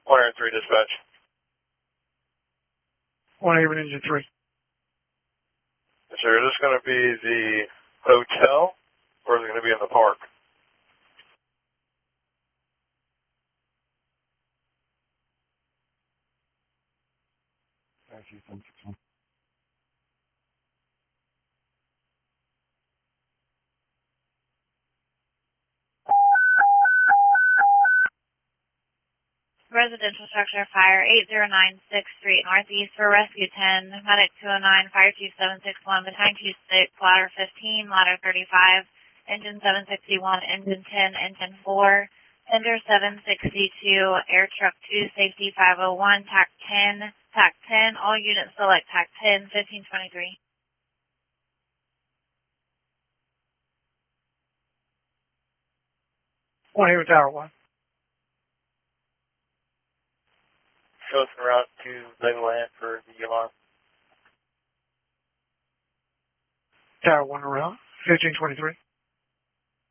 103 dispatch. 1 Haven Engine 3. Yes, sir. Is this going to be the hotel, or is it going to be in the park? Residential structure fire 809 6th Street Northeast for Rescue 10, Medic 209, Fire Chief 761, Battalion Chief 6, Ladder 15, Ladder 35, Engine 761, Engine 10, Engine 4, Tender 762, Air Truck 2, Safety 501, TAC 10, all units select TAC 10, 1523. Haven Tower 1. Show us en route to Legoland for the alarm. Tower 1 around. 1523.